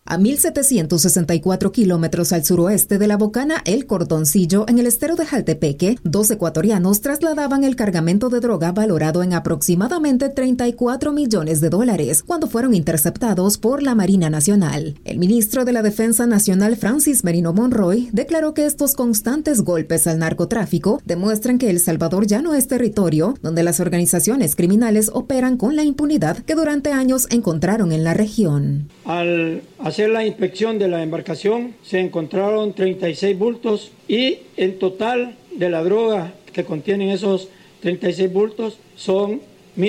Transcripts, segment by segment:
A 1.764 kilómetros al suroeste de la bocana El Cordoncillo, en el estero de Jaltepeque, 2 ecuatorianos trasladaban el cargamento de droga valorado en aproximadamente $34 millones cuando fueron interceptados por la Marina Nacional. El ministro de la Defensa Nacional, Francis Merino Monroy, declaró que estos constantes golpes al narcotráfico demuestran que El Salvador ya no es territorio donde las organizaciones criminales operan con la impunidad que durante años encontraron en la región. Al hacer la inspección de la embarcación se encontraron 36 bultos y el total de la droga que contienen esos 36 bultos son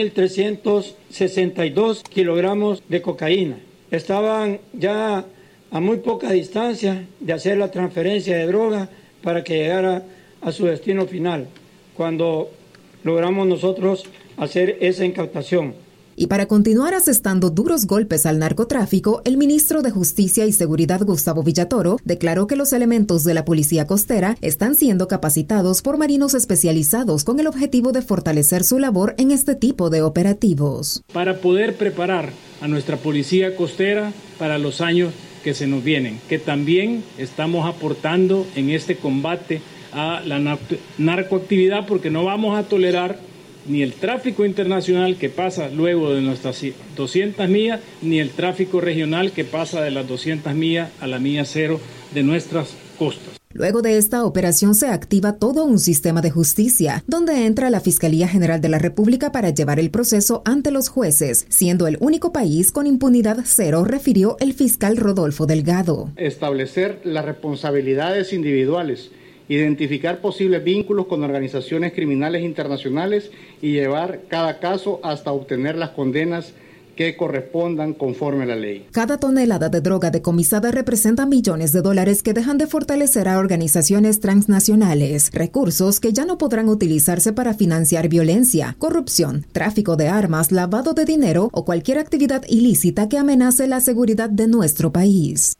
1.362 kilogramos de cocaína. Estaban ya a muy poca distancia de hacer la transferencia de droga para que llegara a su destino final, cuando logramos nosotros hacer esa incautación. Y para continuar asestando duros golpes al narcotráfico, el ministro de Justicia y Seguridad, Gustavo Villatoro, declaró que los elementos de la Policía Costera están siendo capacitados por marinos especializados con el objetivo de fortalecer su labor en este tipo de operativos. Para poder preparar a nuestra Policía Costera para los años que se nos vienen, que también estamos aportando en este combate a la narcoactividad, porque no vamos a tolerar ni el tráfico internacional que pasa luego de nuestras 200 millas, ni el tráfico regional que pasa de las 200 millas a la milla cero de nuestras costas. Luego de esta operación se activa todo un sistema de justicia, donde entra la Fiscalía General de la República para llevar el proceso ante los jueces, siendo el único país con impunidad cero, refirió el fiscal Rodolfo Delgado. Establecer las responsabilidades individuales, identificar posibles vínculos con organizaciones criminales internacionales y llevar cada caso hasta obtener las condenas que correspondan conforme a la ley. Cada tonelada de droga decomisada representa millones de dólares que dejan de fortalecer a organizaciones transnacionales, recursos que ya no podrán utilizarse para financiar violencia, corrupción, tráfico de armas, lavado de dinero o cualquier actividad ilícita que amenace la seguridad de nuestro país.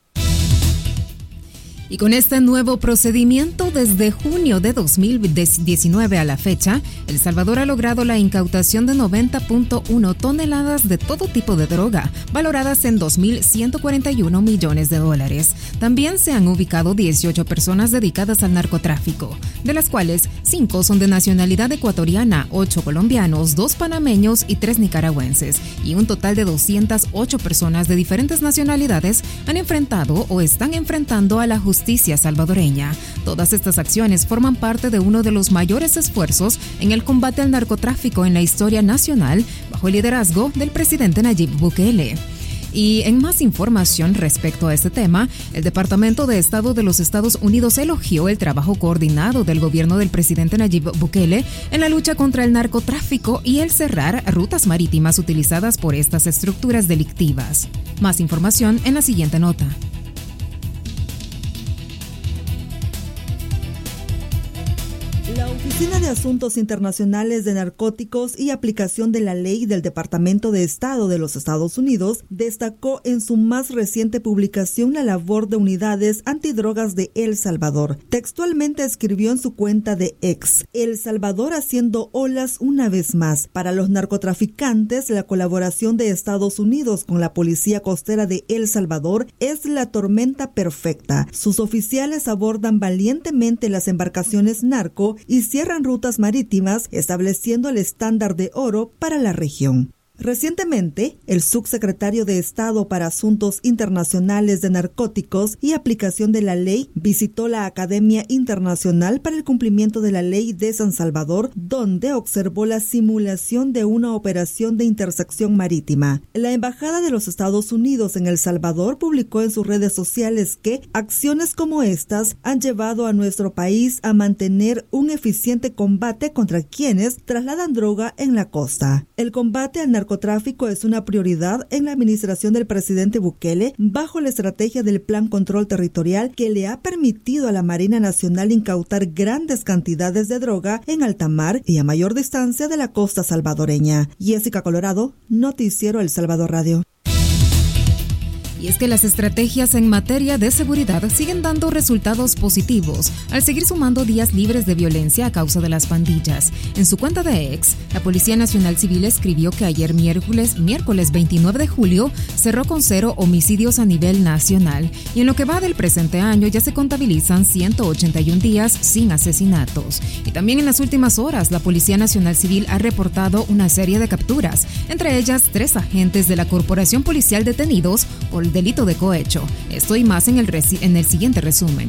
Y con este nuevo procedimiento, desde junio de 2019 a la fecha, El Salvador ha logrado la incautación de 90.1 toneladas de todo tipo de droga, valoradas en $2.141 millones. También se han ubicado 18 personas dedicadas al narcotráfico, de las cuales 5 son de nacionalidad ecuatoriana, 8 colombianos, 2 panameños y 3 nicaragüenses, y un total de 208 personas de diferentes nacionalidades han enfrentado o están enfrentando a la justicia salvadoreña. Todas estas acciones forman parte de uno de los mayores esfuerzos en el combate al narcotráfico en la historia nacional, bajo el liderazgo del presidente Nayib Bukele. Y en más información respecto a este tema, el Departamento de Estado de los Estados Unidos elogió el trabajo coordinado del gobierno del presidente Nayib Bukele en la lucha contra el narcotráfico y el cerrar rutas marítimas utilizadas por estas estructuras delictivas. Más información en la siguiente nota. La Oficina de Asuntos Internacionales de Narcóticos y Aplicación de la Ley del Departamento de Estado de los Estados Unidos destacó en su más reciente publicación la labor de unidades antidrogas de El Salvador. Textualmente escribió en su cuenta de X: El Salvador haciendo olas una vez más. Para los narcotraficantes, la colaboración de Estados Unidos con la Policía Costera de El Salvador es la tormenta perfecta. Sus oficiales abordan valientemente las embarcaciones narco y cierran rutas marítimas, estableciendo el estándar de oro para la región. Recientemente, el subsecretario de Estado para Asuntos Internacionales de Narcóticos y Aplicación de la Ley visitó la Academia Internacional para el Cumplimiento de la Ley de San Salvador, donde observó la simulación de una operación de intersección marítima. La Embajada de los Estados Unidos en El Salvador publicó en sus redes sociales que acciones como estas han llevado a nuestro país a mantener un eficiente combate contra quienes trasladan droga en la costa. El combate al narcotráfico es una prioridad en la administración del presidente Bukele bajo la estrategia del Plan Control Territorial, que le ha permitido a la Marina Nacional incautar grandes cantidades de droga en alta mar y a mayor distancia de la costa salvadoreña. Jessica Colorado, Noticiero El Salvador Radio. Y es que las estrategias en materia de seguridad siguen dando resultados positivos al seguir sumando días libres de violencia a causa de las pandillas. En su cuenta de X, la Policía Nacional Civil escribió que ayer miércoles 29 de julio cerró con 0 homicidios a nivel nacional y en lo que va del presente año ya se contabilizan 181 días sin asesinatos. Y también en las últimas horas la Policía Nacional Civil ha reportado una serie de capturas, entre ellas 3 agentes de la Corporación Policial detenidos por el delito de cohecho. Esto y más en el siguiente resumen.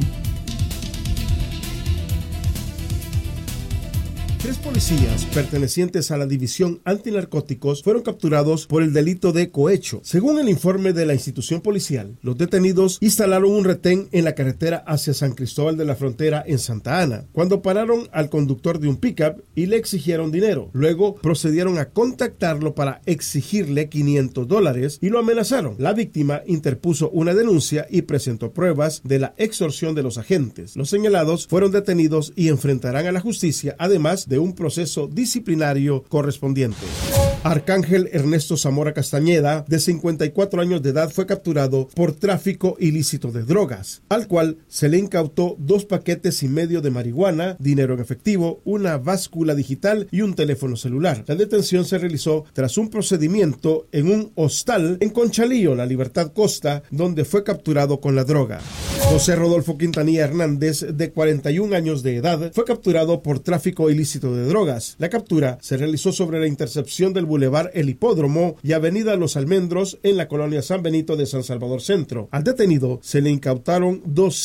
3 policías pertenecientes a la División Antinarcóticos fueron capturados por el delito de cohecho. Según el informe de la institución policial, los detenidos instalaron un retén en la carretera hacia San Cristóbal de la Frontera en Santa Ana, cuando pararon al conductor de un pickup y le exigieron dinero. Luego procedieron a contactarlo para exigirle $500 y lo amenazaron. La víctima interpuso una denuncia y presentó pruebas de la extorsión de los agentes. Los señalados fueron detenidos y enfrentarán a la justicia, además de un proceso disciplinario correspondiente. Arcángel Ernesto Zamora Castañeda, de 54 años de edad, fue capturado por tráfico ilícito de drogas, al cual se le incautó 2,5 paquetes de marihuana, dinero en efectivo, una báscula digital y un teléfono celular. La detención se realizó tras un procedimiento en un hostal en Conchalío, La Libertad Costa, donde fue capturado con la droga. José Rodolfo Quintanilla Hernández, de 41 años de edad, fue capturado por tráfico ilícito de drogas. La captura se realizó sobre la intercepción del Boulevard El Hipódromo y Avenida Los Almendros en la colonia San Benito de San Salvador Centro. Al detenido se le incautaron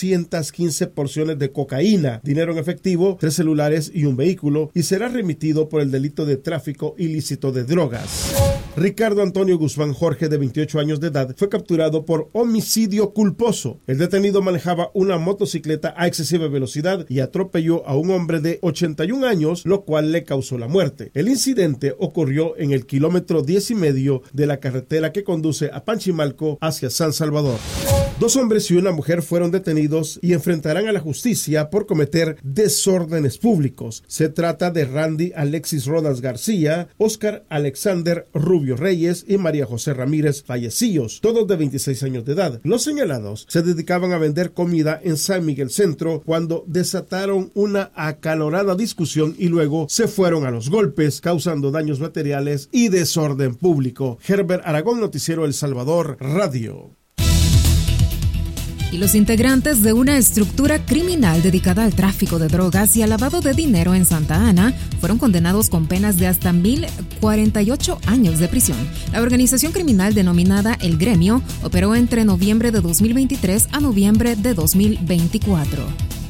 215 porciones de cocaína, dinero en efectivo, 3 celulares y un vehículo, y será remitido por el delito de tráfico ilícito de drogas. Ricardo Antonio Guzmán Jorge, de 28 años de edad, fue capturado por homicidio culposo. El detenido manejaba una motocicleta a excesiva velocidad y atropelló a un hombre de 81 años, lo cual le causó la muerte. El incidente ocurrió en el kilómetro 10,5 de la carretera que conduce a Panchimalco hacia San Salvador. 2 hombres y una mujer fueron detenidos y enfrentarán a la justicia por cometer desórdenes públicos. Se trata de Randy Alexis Rodas García, Oscar Alexander Rubio Reyes y María José Ramírez fallecidos, todos de 26 años de edad. Los señalados se dedicaban a vender comida en San Miguel Centro cuando desataron una acalorada discusión y luego se fueron a los golpes, causando daños materiales y desorden público. Herbert Aragón, Noticiero El Salvador Radio. Y los integrantes de una estructura criminal dedicada al tráfico de drogas y al lavado de dinero en Santa Ana fueron condenados con penas de hasta 1,048 años de prisión. La organización criminal denominada El Gremio operó entre noviembre de 2023 a noviembre de 2024.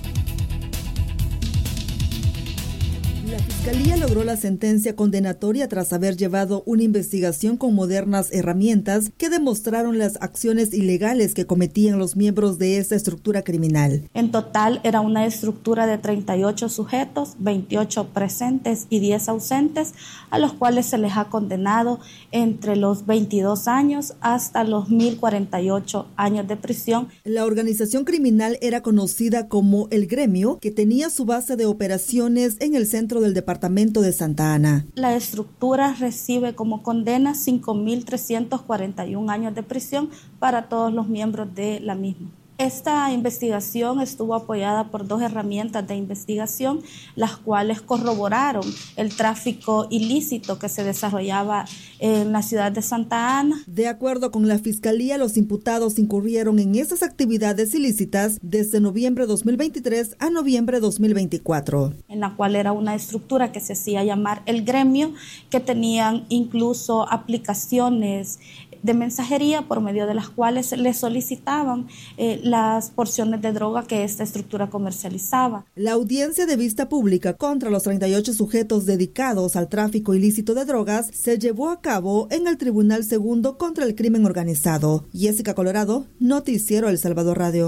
La Fiscalía logró la sentencia condenatoria tras haber llevado una investigación con modernas herramientas que demostraron las acciones ilegales que cometían los miembros de esta estructura criminal. En total era una estructura de 38 sujetos, 28 presentes y 10 ausentes, a los cuales se les ha condenado entre los 22 años hasta los 1,048 años de prisión. La organización criminal era conocida como El Gremio, que tenía su base de operaciones en el centro del departamento de Santa Ana. La estructura recibe como condena 5,341 años de prisión para todos los miembros de la misma. Esta investigación estuvo apoyada por 2 herramientas de investigación, las cuales corroboraron el tráfico ilícito que se desarrollaba en la ciudad de Santa Ana. De acuerdo con la Fiscalía, los imputados incurrieron en esas actividades ilícitas desde noviembre de 2023 a noviembre de 2024. En la cual era una estructura que se hacía llamar El Gremio, que tenían incluso aplicaciones de mensajería por medio de las cuales le solicitaban las porciones de droga que esta estructura comercializaba. La audiencia de vista pública contra los 38 sujetos dedicados al tráfico ilícito de drogas se llevó a cabo en el Tribunal Segundo contra el Crimen Organizado. Jessica Colorado, Noticiero El Salvador Radio.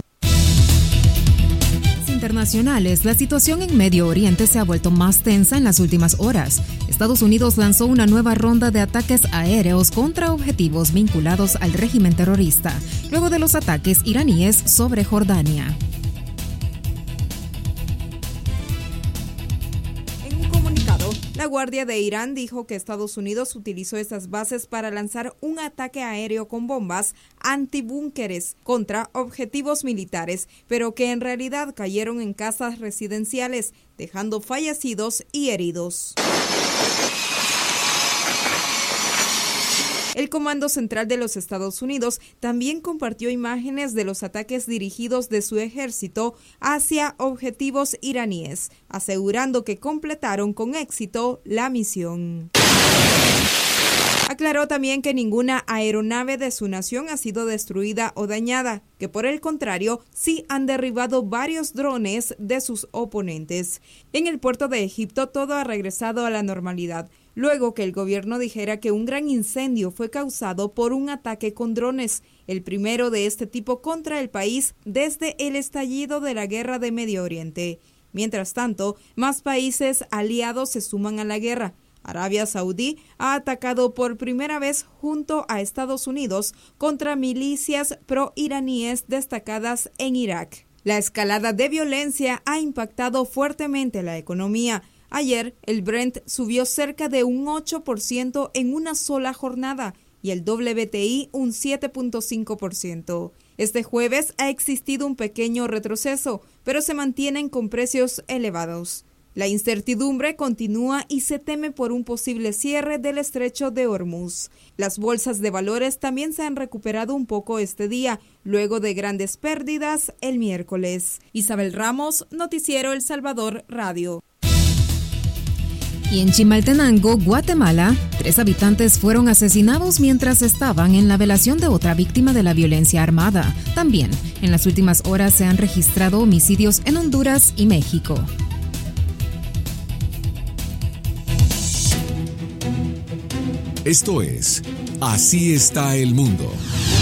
Internacionales, la situación en Medio Oriente se ha vuelto más tensa en las últimas horas. Estados Unidos lanzó una nueva ronda de ataques aéreos contra objetivos vinculados al régimen terrorista, luego de los ataques iraníes sobre Jordania. En un comunicado, la retaguardia de Irán dijo que Estados Unidos utilizó esas bases para lanzar un ataque aéreo con bombas antibúnkeres contra objetivos militares, pero que en realidad cayeron en casas residenciales, dejando fallecidos y heridos. El Comando Central de los Estados Unidos también compartió imágenes de los ataques dirigidos de su ejército hacia objetivos iraníes, asegurando que completaron con éxito la misión. Aclaró también que ninguna aeronave de su nación ha sido destruida o dañada, que por el contrario sí han derribado varios drones de sus oponentes. En el puerto de Egipto todo ha regresado a la normalidad, luego que el gobierno dijera que un gran incendio fue causado por un ataque con drones, el primero de este tipo contra el país desde el estallido de la guerra de Medio Oriente. Mientras tanto, más países aliados se suman a la guerra. Arabia Saudí ha atacado por primera vez junto a Estados Unidos contra milicias pro-iraníes destacadas en Irak. La escalada de violencia ha impactado fuertemente la economía. Ayer, el Brent subió cerca de un 8% en una sola jornada y el WTI un 7.5%. Este jueves ha existido un pequeño retroceso, pero se mantienen con precios elevados. La incertidumbre continúa y se teme por un posible cierre del estrecho de Hormuz. Las bolsas de valores también se han recuperado un poco este día, luego de grandes pérdidas el miércoles. Isabel Ramos, Noticiero El Salvador Radio. Y en Chimaltenango, Guatemala, 3 habitantes fueron asesinados mientras estaban en la velación de otra víctima de la violencia armada. También, en las últimas horas se han registrado homicidios en Honduras y México. Esto es Así está el mundo.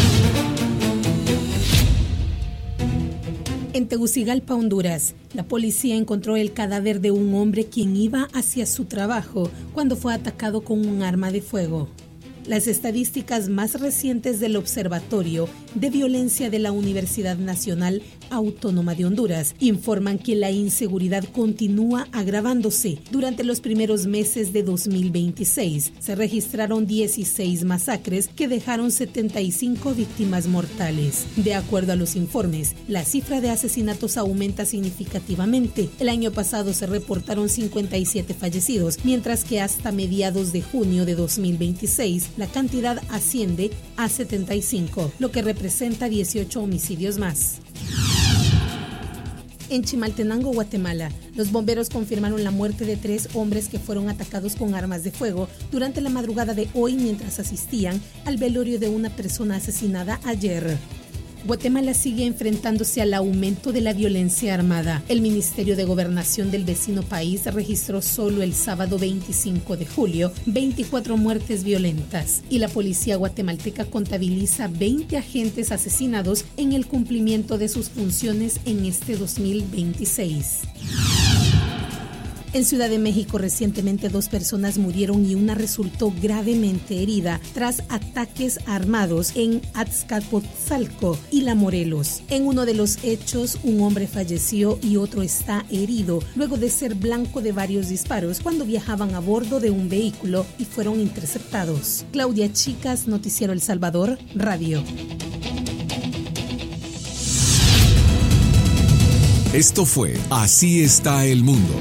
En Tegucigalpa, Honduras, la policía encontró el cadáver de un hombre quien iba hacia su trabajo cuando fue atacado con un arma de fuego. Las estadísticas más recientes del Observatorio de Violencia de la Universidad Nacional Autónoma de Honduras informan que la inseguridad continúa agravándose. Durante los primeros meses de 2026 se registraron 16 masacres que dejaron 75 víctimas mortales. De acuerdo a los informes, la cifra de asesinatos aumenta significativamente. El año pasado se reportaron 57 fallecidos, mientras que hasta mediados de junio de 2026 la cantidad asciende a 75, lo que representa 18 homicidios más. En Chimaltenango, Guatemala, los bomberos confirmaron la muerte de 3 hombres que fueron atacados con armas de fuego durante la madrugada de hoy mientras asistían al velorio de una persona asesinada ayer. Guatemala sigue enfrentándose al aumento de la violencia armada. El Ministerio de Gobernación del vecino país registró solo el sábado 25 de julio 24 muertes violentas y la policía guatemalteca contabiliza 20 agentes asesinados en el cumplimiento de sus funciones en este 2026. En Ciudad de México, recientemente 2 personas murieron y una resultó gravemente herida tras ataques armados en Azcapotzalco y La Morelos. En uno de los hechos, un hombre falleció y otro está herido luego de ser blanco de varios disparos cuando viajaban a bordo de un vehículo y fueron interceptados. Claudia Chicas, Noticiero El Salvador, Radio. Esto fue Así está el mundo.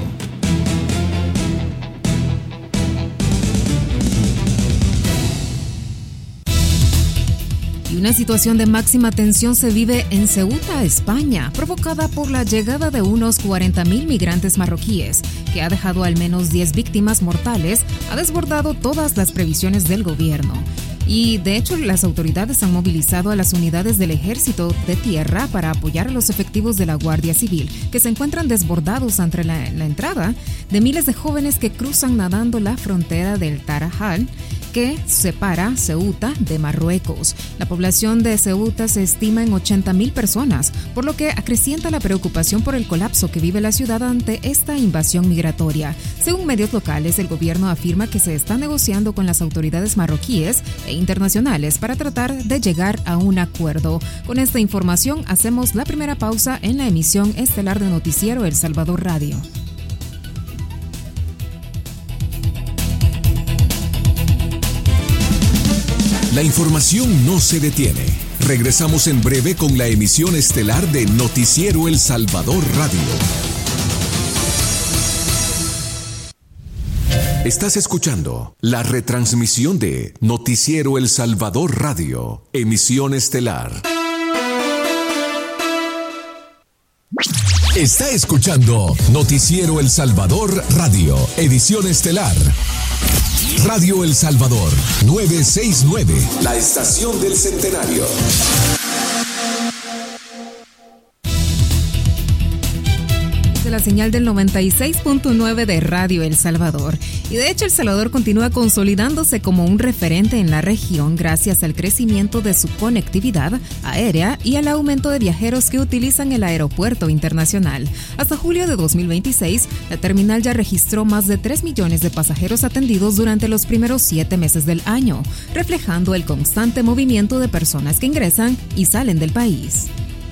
Una situación de máxima tensión se vive en Ceuta, España, provocada por la llegada de unos 40,000 migrantes marroquíes, que ha dejado al menos 10 víctimas mortales, ha desbordado todas las previsiones del gobierno. Y, de hecho, las autoridades han movilizado a las unidades del Ejército de Tierra para apoyar a los efectivos de la Guardia Civil, que se encuentran desbordados ante la entrada de miles de jóvenes que cruzan nadando la frontera del Tarajal, que separa Ceuta de Marruecos. La población de Ceuta se estima en 80,000 personas, por lo que acrecienta la preocupación por el colapso que vive la ciudad ante esta invasión migratoria. Según medios locales, el gobierno afirma que se está negociando con las autoridades marroquíes e internacionales para tratar de llegar a un acuerdo. Con esta información hacemos la primera pausa en la emisión estelar de Noticiero El Salvador Radio. La información no se detiene. Regresamos en breve con la emisión estelar de Noticiero El Salvador Radio. Estás escuchando la retransmisión de Noticiero El Salvador Radio, emisión estelar. Está escuchando Noticiero El Salvador Radio, edición estelar. Radio El Salvador, 969, la estación del centenario. De la señal del 96.9 de Radio El Salvador. Y de hecho, El Salvador continúa consolidándose como un referente en la región gracias al crecimiento de su conectividad aérea y al aumento de viajeros que utilizan el aeropuerto internacional. Hasta julio de 2026, la terminal ya registró más de 3 millones de pasajeros atendidos durante los primeros 7 meses del año, reflejando el constante movimiento de personas que ingresan y salen del país.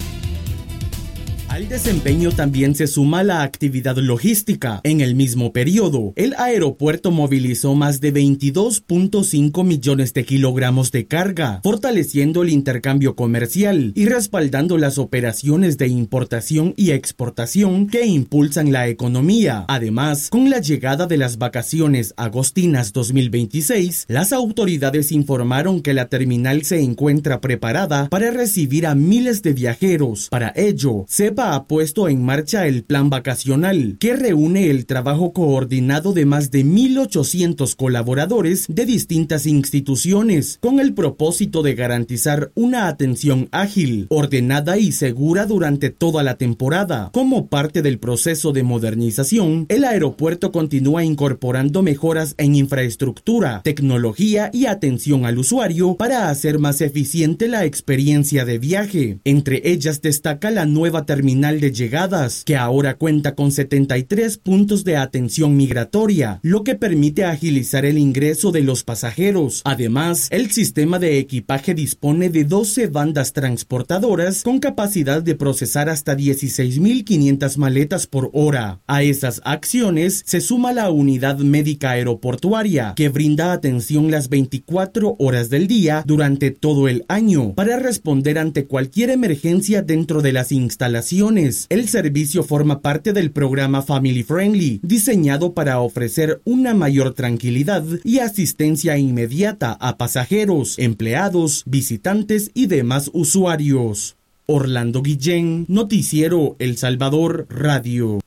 Al desempeño también se suma la actividad logística. En el mismo periodo, el aeropuerto movilizó más de 22.5 millones de kilogramos de carga, fortaleciendo el intercambio comercial y respaldando las operaciones de importación y exportación que impulsan la economía. Además, con la llegada de las vacaciones agostinas 2026, las autoridades informaron que la terminal se encuentra preparada para recibir a miles de viajeros. Para ello, CEPA ha puesto en marcha el plan vacacional, que reúne el trabajo coordinado de más de 1.800 colaboradores de distintas instituciones, con el propósito de garantizar una atención ágil, ordenada y segura durante toda la temporada. Como parte del proceso de modernización, el aeropuerto continúa incorporando mejoras en infraestructura, tecnología y atención al usuario para hacer más eficiente la experiencia de viaje. Entre ellas destaca la nueva terminal de llegadas, que ahora cuenta con 73 puntos de atención migratoria, lo que permite agilizar el ingreso de los pasajeros. Además, el sistema de equipaje dispone de 12 bandas transportadoras con capacidad de procesar hasta 16.500 maletas por hora. A esas acciones se suma la unidad médica aeroportuaria, que brinda atención las 24 horas del día durante todo el año para responder ante cualquier emergencia dentro de las instalaciones. El servicio forma parte del programa Family Friendly, diseñado para ofrecer una mayor tranquilidad y asistencia inmediata a pasajeros, empleados, visitantes y demás usuarios. Orlando Guillén, Noticiero El Salvador Radio.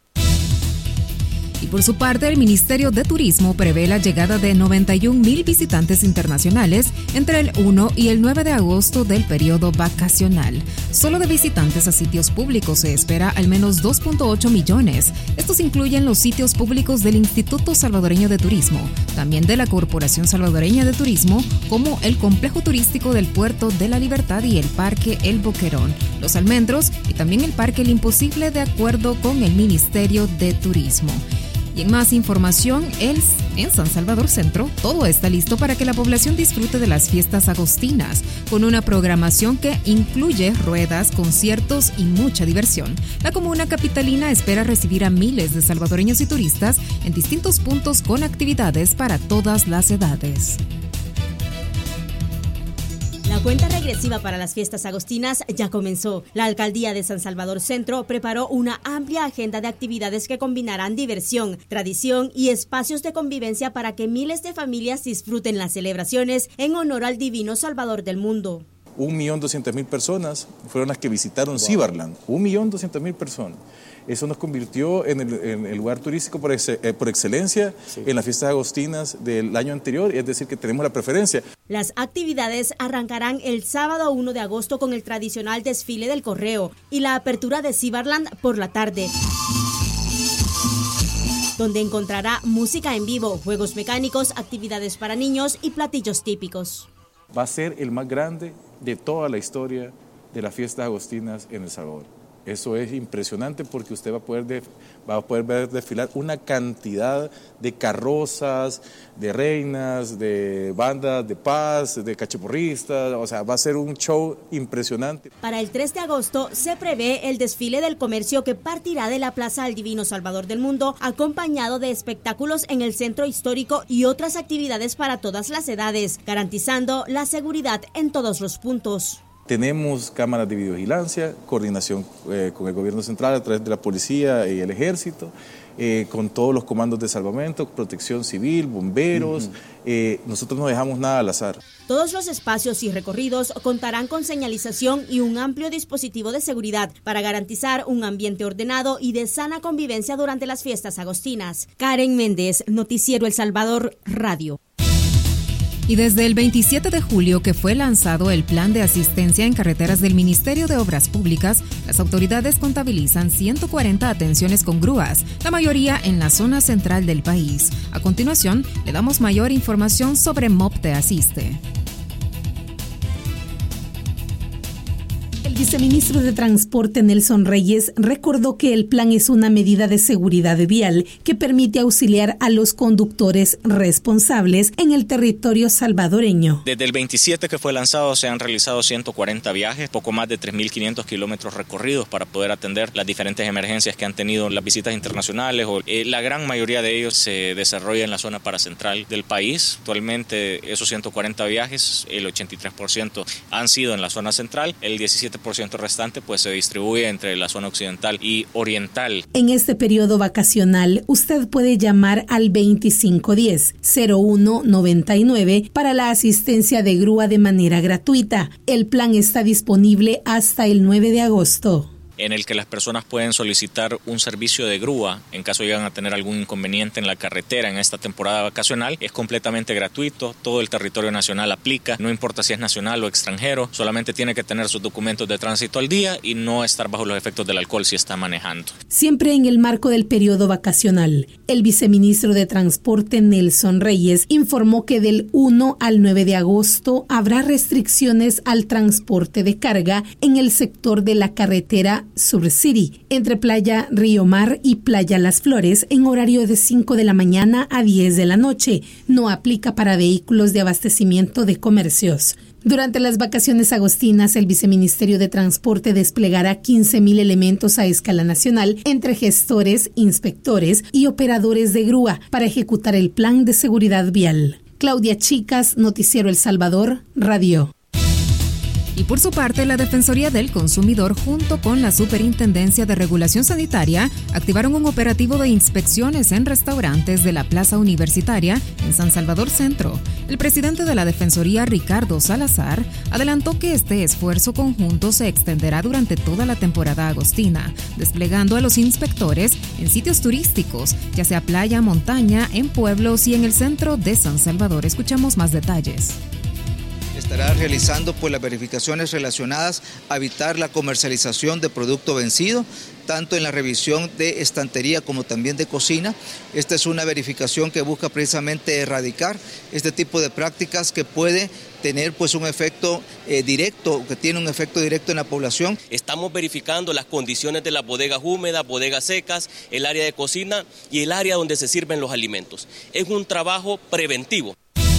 Y por su parte, el Ministerio de Turismo prevé la llegada de 91,000 visitantes internacionales entre el 1 y el 9 de agosto del periodo vacacional. Solo de visitantes a sitios públicos se espera al menos 2.8 millones. Estos incluyen los sitios públicos del Instituto Salvadoreño de Turismo, también de la Corporación Salvadoreña de Turismo, como el Complejo Turístico del Puerto de la Libertad y el Parque El Boquerón, Los Almendros y también el Parque El Imposible, de acuerdo con el Ministerio de Turismo. Y en más información, en San Salvador Centro, todo está listo para que la población disfrute de las fiestas agostinas, con una programación que incluye ruedas, conciertos y mucha diversión. La comuna capitalina espera recibir a miles de salvadoreños y turistas en distintos puntos con actividades para todas las edades. La cuenta regresiva para las fiestas agostinas ya comenzó. La alcaldía de San Salvador Centro preparó una amplia agenda de actividades que combinarán diversión, tradición y espacios de convivencia para que miles de familias disfruten las celebraciones en honor al divino Salvador del mundo. 1.200.000 personas fueron las que visitaron Cibarland. 1.200.000 personas. Eso nos convirtió en el lugar turístico por excelencia en las fiestas agostinas del año anterior, es decir, que tenemos la preferencia. Las actividades arrancarán el sábado 1 de agosto con el tradicional desfile del correo y la apertura de Cibarland por la tarde, donde encontrará música en vivo, juegos mecánicos, actividades para niños y platillos típicos. Va a ser el más grande de toda la historia de las fiestas agostinas en El Salvador. Eso es impresionante porque usted va a poder ver desfilar una cantidad de carrozas, de reinas, de bandas de paz, de cachiporristas, o sea, va a ser un show impresionante. Para el 3 de agosto se prevé el desfile del comercio que partirá de la Plaza del Divino Salvador del Mundo, acompañado de espectáculos en el centro histórico y otras actividades para todas las edades, garantizando la seguridad en todos los puntos. Tenemos cámaras de videovigilancia, coordinación con el gobierno central a través de la policía y el ejército, con todos los comandos de salvamento, protección civil, bomberos. Nosotros no dejamos nada al azar. Todos los espacios y recorridos contarán con señalización y un amplio dispositivo de seguridad para garantizar un ambiente ordenado y de sana convivencia durante las fiestas agostinas. Karen Méndez, Noticiero El Salvador, Radio. Y desde el 27 de julio que fue lanzado el Plan de Asistencia en Carreteras del Ministerio de Obras Públicas, las autoridades contabilizan 140 atenciones con grúas, la mayoría en la zona central del país. A continuación, le damos mayor información sobre MOP Te Asiste. El viceministro de Transporte Nelson Reyes recordó que el plan es una medida de seguridad vial que permite auxiliar a los conductores responsables en el territorio salvadoreño. Desde el 27 que fue lanzado se han realizado 140 viajes, poco más de 3.500 kilómetros recorridos para poder atender las diferentes emergencias que han tenido las visitas internacionales. La gran mayoría de ellos se desarrolla en la zona paracentral del país. Actualmente esos 140 viajes, el 83% han sido en la zona central, el 17% restante pues se distribuye entre la zona occidental y oriental. En este periodo vacacional, usted puede llamar al 2510-0199 para la asistencia de grúa de manera gratuita. El plan está disponible hasta el 9 de agosto. En el que las personas pueden solicitar un servicio de grúa en caso llegan a tener algún inconveniente en la carretera en esta temporada vacacional. Es completamente gratuito, todo el territorio nacional aplica, no importa si es nacional o extranjero, solamente tiene que tener sus documentos de tránsito al día y no estar bajo los efectos del alcohol si está manejando. Siempre en el marco del periodo vacacional, el viceministro de Transporte Nelson Reyes informó que del 1 al 9 de agosto habrá restricciones al transporte de carga en el sector de la carretera Sur City, entre Playa Río Mar y Playa Las Flores, en horario de 5 de la mañana a 10 de la noche. No aplica para vehículos de abastecimiento de comercios. Durante las vacaciones agostinas, el Viceministerio de Transporte desplegará 15.000 elementos a escala nacional entre gestores, inspectores y operadores de grúa para ejecutar el plan de seguridad vial. Claudia Chicas, Noticiero El Salvador, Radio. Y por su parte, la Defensoría del Consumidor, junto con la Superintendencia de Regulación Sanitaria, activaron un operativo de inspecciones en restaurantes de la Plaza Universitaria en San Salvador Centro. El presidente de la Defensoría, Ricardo Salazar, adelantó que este esfuerzo conjunto se extenderá durante toda la temporada agostina, desplegando a los inspectores en sitios turísticos, ya sea playa, montaña, en pueblos y en el centro de San Salvador. Escuchamos más detalles. Estará realizando las verificaciones relacionadas a evitar la comercialización de producto vencido, tanto en la revisión de estantería como también de cocina. Esta es una verificación que busca precisamente erradicar este tipo de prácticas que puede tener un efecto directo, que tiene un efecto directo en la población. Estamos verificando las condiciones de las bodegas húmedas, bodegas secas, el área de cocina y el área donde se sirven los alimentos. Es un trabajo preventivo.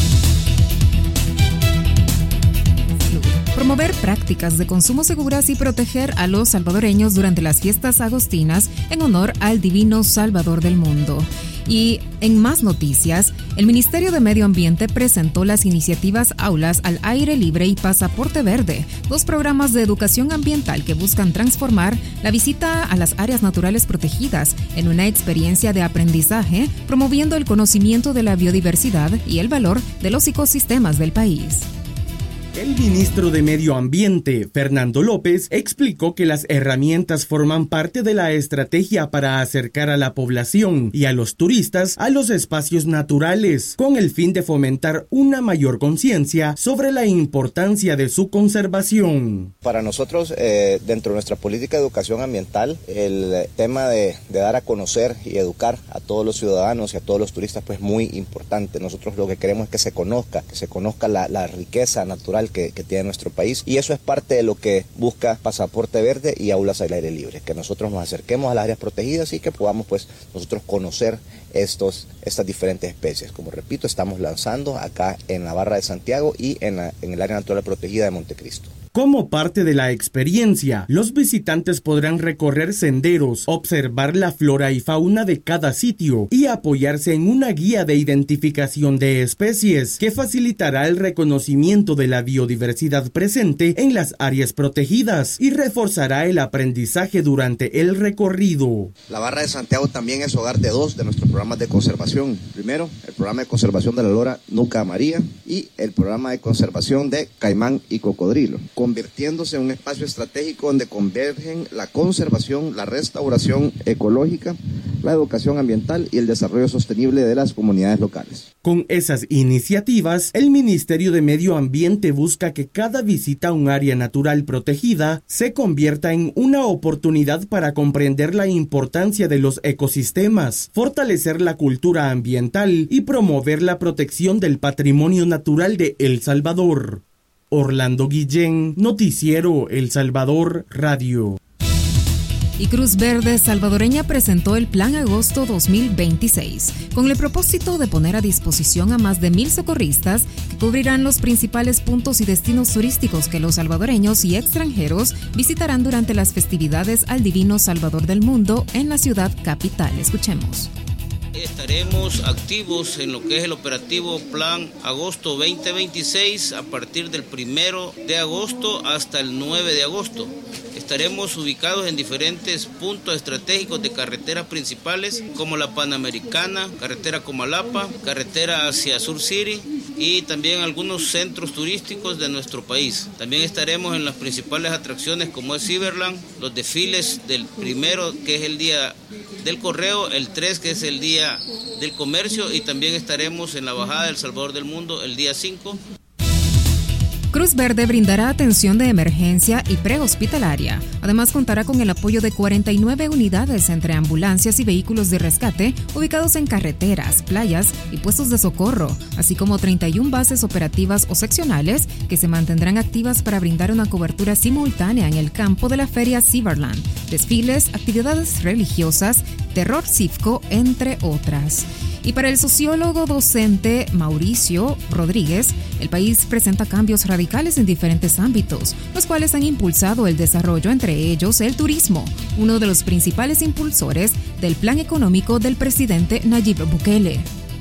Promover prácticas de consumo seguras y proteger a los salvadoreños durante las fiestas agostinas en honor al Divino Salvador del Mundo. Y en más noticias, el Ministerio de Medio Ambiente presentó las iniciativas Aulas al Aire Libre y Pasaporte Verde, dos programas de educación ambiental que buscan transformar la visita a las áreas naturales protegidas en una experiencia de aprendizaje, promoviendo el conocimiento de la biodiversidad y el valor de los ecosistemas del país. El ministro de Medio Ambiente, Fernando López, explicó que las herramientas forman parte de la estrategia para acercar a la población y a los turistas a los espacios naturales, con el fin de fomentar una mayor conciencia sobre la importancia de su conservación. Para nosotros, dentro de nuestra política de educación ambiental, el tema de dar a conocer y educar a todos los ciudadanos y a todos los turistas, pues muy importante. Nosotros lo que queremos es que se conozca la riqueza natural natural que tiene nuestro país, y eso es parte de lo que busca Pasaporte Verde y Aulas al Aire Libre, que nosotros nos acerquemos a las áreas protegidas y que podamos pues nosotros conocer estas diferentes especies. Como repito, estamos lanzando acá en la Barra de Santiago y en el área natural protegida de Montecristo. Como parte de la experiencia, los visitantes podrán recorrer senderos, observar la flora y fauna de cada sitio y apoyarse en una guía de identificación de especies que facilitará el reconocimiento de la biodiversidad presente en las áreas protegidas y reforzará el aprendizaje durante el recorrido. La Barra de Santiago también es hogar de dos de nuestros programas de conservación. Primero, el programa de conservación de la lora nuca amarilla y el programa de conservación de caimán y cocodrilo, convirtiéndose en un espacio estratégico donde convergen la conservación, la restauración ecológica, la educación ambiental y el desarrollo sostenible de las comunidades locales. Con esas iniciativas, el Ministerio de Medio Ambiente busca que cada visita a un área natural protegida se convierta en una oportunidad para comprender la importancia de los ecosistemas, fortalecer la cultura ambiental y promover la protección del patrimonio natural de El Salvador. Orlando Guillén, Noticiero El Salvador Radio. Y Cruz Verde salvadoreña presentó el Plan Agosto 2026, con el propósito de poner a disposición a más de 1,000 socorristas que cubrirán los principales puntos y destinos turísticos que los salvadoreños y extranjeros visitarán durante las festividades al Divino Salvador del Mundo en la ciudad capital. Escuchemos. Estaremos activos en lo que es el operativo Plan Agosto 2026 a partir del 1 de agosto hasta el 9 de agosto. Estaremos ubicados en diferentes puntos estratégicos de carreteras principales como la Panamericana, carretera Comalapa, carretera hacia Sur City y también algunos centros turísticos de nuestro país. También estaremos en las principales atracciones como es Cyberland, los desfiles del 1, que es el día del correo, el 3, que es el día del comercio, y también estaremos en la bajada del Salvador del Mundo el día 5. Cruz Verde brindará atención de emergencia y prehospitalaria. Además, contará con el apoyo de 49 unidades entre ambulancias y vehículos de rescate ubicados en carreteras, playas y puestos de socorro, así como 31 bases operativas o seccionales que se mantendrán activas para brindar una cobertura simultánea en el campo de la Feria Cyberland, desfiles, actividades religiosas, terror cívico, entre otras. Y para el sociólogo docente Mauricio Rodríguez, el país presenta cambios radicales en diferentes ámbitos, los cuales han impulsado el desarrollo, entre ellos el turismo, uno de los principales impulsores del plan económico del presidente Nayib Bukele.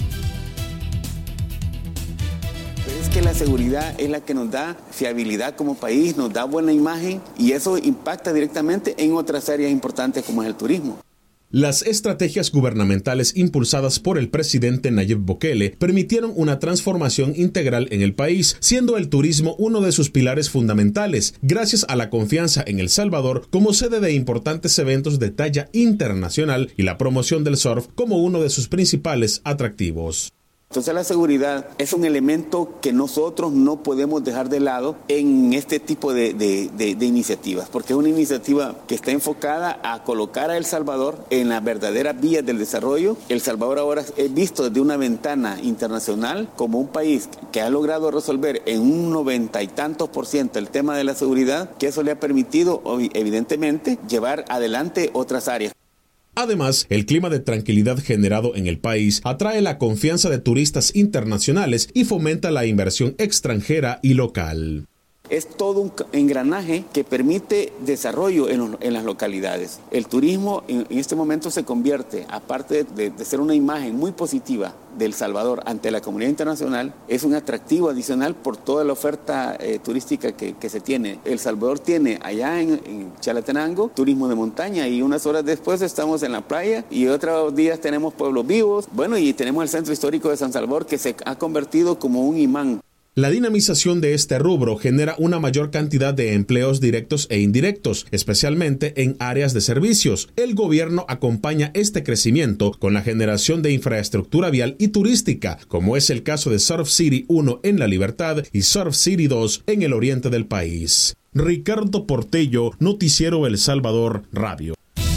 Es que la seguridad es la que nos da fiabilidad como país, nos da buena imagen y eso impacta directamente en otras áreas importantes como es el turismo. Las estrategias gubernamentales impulsadas por el presidente Nayib Bukele permitieron una transformación integral en el país, siendo el turismo uno de sus pilares fundamentales, gracias a la confianza en El Salvador como sede de importantes eventos de talla internacional y la promoción del surf como uno de sus principales atractivos. Entonces la seguridad es un elemento que nosotros no podemos dejar de lado en este tipo de iniciativas, porque es una iniciativa que está enfocada a colocar a El Salvador en las verdaderas vías del desarrollo. El Salvador ahora es visto desde una ventana internacional como un país que ha logrado resolver en un 90 y tantos % el tema de la seguridad, que eso le ha permitido evidentemente llevar adelante otras áreas. Además, el clima de tranquilidad generado en el país atrae la confianza de turistas internacionales y fomenta la inversión extranjera y local. Es todo un engranaje que permite desarrollo en las localidades. El turismo en este momento se convierte, aparte de ser una imagen muy positiva de El Salvador ante la comunidad internacional, es un atractivo adicional por toda la oferta turística que se tiene. El Salvador tiene allá en Chalatenango turismo de montaña y unas horas después estamos en la playa y otros días tenemos pueblos vivos. Bueno, y tenemos el centro histórico de San Salvador que se ha convertido como un imán. La dinamización de este rubro genera una mayor cantidad de empleos directos e indirectos, especialmente en áreas de servicios. El gobierno acompaña este crecimiento con la generación de infraestructura vial y turística, como es el caso de Surf City 1 en La Libertad y Surf City 2 en el oriente del país. Ricardo Portello, Noticiero El Salvador Radio.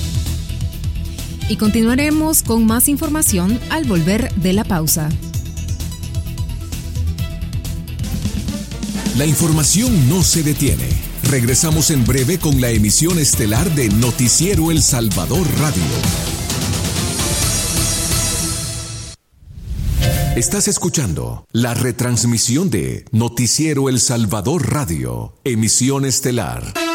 Y continuaremos con más información al volver de la pausa. La información no se detiene. Regresamos en breve con la emisión estelar de Noticiero El Salvador Radio. Estás escuchando la retransmisión de Noticiero El Salvador Radio, emisión estelar.